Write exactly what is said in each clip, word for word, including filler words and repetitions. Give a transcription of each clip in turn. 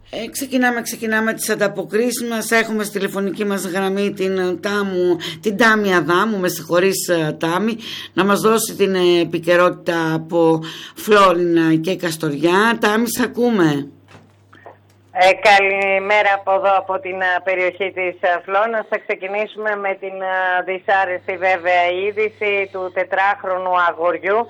Ε, ξεκινάμε, ξεκινάμε τις ανταποκρίσεις μας. Έχουμε στη τηλεφωνική μας γραμμή την Τάμου, την Τάμη Αδάμου, με συγχωρείς Τάμη, να μας δώσει την επικαιρότητα από Φλόρινα και Καστοριά. Τάμη, σ' ακούμε. Ε, καλημέρα από εδώ, από την uh, περιοχή της uh, Φλόρινας. Θα ξεκινήσουμε με την uh, δυσάρεστη βέβαια είδηση του τετράχρονου αγοριού,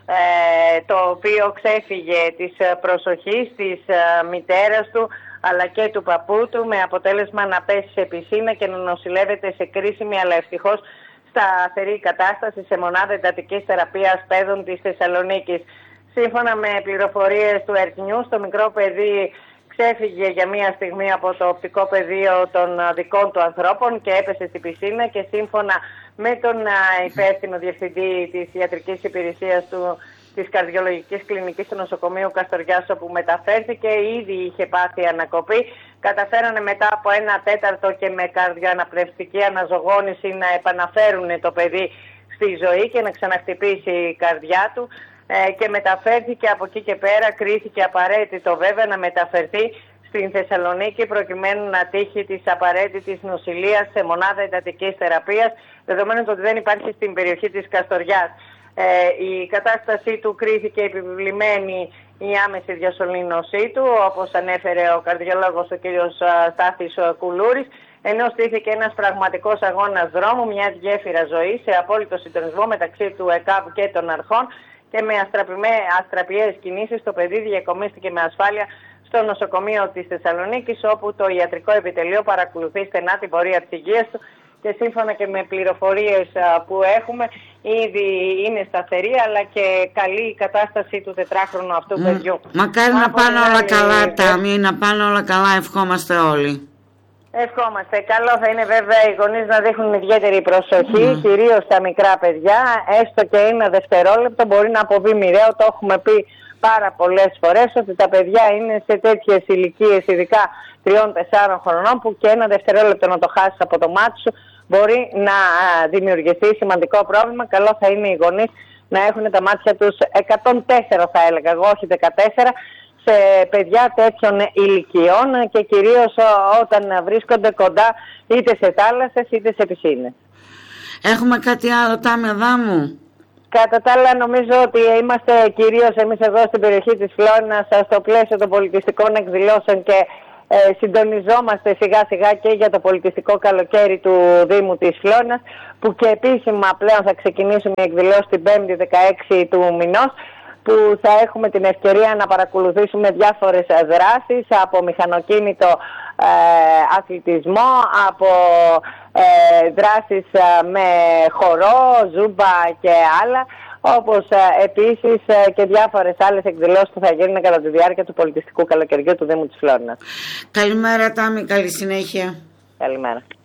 ε, το οποίο ξέφυγε της uh, προσοχής της uh, μητέρας του αλλά και του παππού του, με αποτέλεσμα να πέσει σε πισίνα και να νοσηλεύεται σε κρίσιμη αλλά ευτυχώς σταθερή κατάσταση σε μονάδα εντατικής θεραπείας παιδών της Θεσσαλονίκης. Σύμφωνα με πληροφορίες του Earth News, το μικρό παιδί ξέφυγε για μία στιγμή από το οπτικό πεδίο των δικών του ανθρώπων και έπεσε στην πισίνα, και σύμφωνα με τον υπεύθυνο διευθυντή της ιατρικής υπηρεσίας του της καρδιολογικής κλινικής του νοσοκομείου Καστοριάς, όπου μεταφέρθηκε, ήδη είχε πάθει ανακοπή. Καταφέρανε μετά από ένα τέταρτο και με καρδιοαναπνευστική αναζωγόνηση να επαναφέρουν το παιδί στη ζωή και να ξαναχτυπήσει η καρδιά του. Και μεταφέρθηκε από εκεί και πέρα, κρίθηκε απαραίτητο βέβαια να μεταφερθεί στην Θεσσαλονίκη προκειμένου να τύχει της απαραίτητης νοσηλείας σε μονάδα εντατικής θεραπείας, δεδομένου ότι δεν υπάρχει στην περιοχή της Καστοριάς. Ε, η κατάστασή του κρίθηκε επιβλημένη η άμεση διασωλήνωσή του, όπως ανέφερε ο καρδιολόγος ο κ. Στάθης Κουλούρης, ενώ στήθηκε ένας πραγματικός αγώνας δρόμου, μια γέφυρα ζωής σε απόλυτο συντονισμό μεταξύ του ΕΚΑΒ και των αρχών, και με αστραπιαίες κινήσεις το παιδί διακομίστηκε με ασφάλεια στο νοσοκομείο της Θεσσαλονίκης, όπου το ιατρικό επιτελείο παρακολουθεί στενά την πορεία της υγείας του, και σύμφωνα και με πληροφορίες που έχουμε, ήδη είναι σταθερή αλλά και καλή η κατάσταση του τετράχρονου αυτού mm. παιδιού. Μακάρι να πάνε όλα καλά, Τάμι, να πάνε όλα καλά, ευχόμαστε όλοι. Ευχόμαστε. Καλό θα είναι βέβαια οι γονείς να δείχνουν ιδιαίτερη προσοχή, mm. κυρίως στα μικρά παιδιά. Έστω και ένα δευτερόλεπτο μπορεί να αποβεί μοιραίο. Το έχουμε πει πάρα πολλές φορές ότι τα παιδιά είναι σε τέτοιες ηλικίες, ειδικά τριών τεσσάρων χρονών, που και ένα δευτερόλεπτο να το χάσεις από το μάτι σου μπορεί να δημιουργηθεί σημαντικό πρόβλημα. Καλό θα είναι οι γονείς να έχουν τα μάτια τους εκατόν τέσσερα, θα έλεγα εγώ, όχι δεκατέσσερα, σε παιδιά τέτοιων ηλικιών, και κυρίως όταν βρίσκονται κοντά είτε σε θάλασσες είτε σε πισίνες. Έχουμε κάτι άλλο, Τάμη Αδάμου? Κατά τα άλλα, νομίζω ότι είμαστε κυρίως εμείς εδώ στην περιοχή της Φλόρινας στο πλαίσιο των πολιτιστικών εκδηλώσεων και ε, συντονιζόμαστε σιγά σιγά και για το πολιτιστικό καλοκαίρι του Δήμου της Φλόρινας, που και επίσημα πλέον θα ξεκινήσουμε οι εκδηλώσεις την πέμπτη δεκαέξι του μηνός, που θα έχουμε την ευκαιρία να παρακολουθήσουμε διάφορες δράσεις, από μηχανοκίνητο ε, αθλητισμό, από ε, δράσεις με χορό, ζούμπα και άλλα, όπως ε, επίσης ε, και διάφορες άλλες εκδηλώσεις που θα γίνουν κατά τη διάρκεια του πολιτιστικού καλοκαιριού του Δήμου της Φλόρινας. Καλημέρα, Τάμη, καλή συνέχεια. Καλημέρα.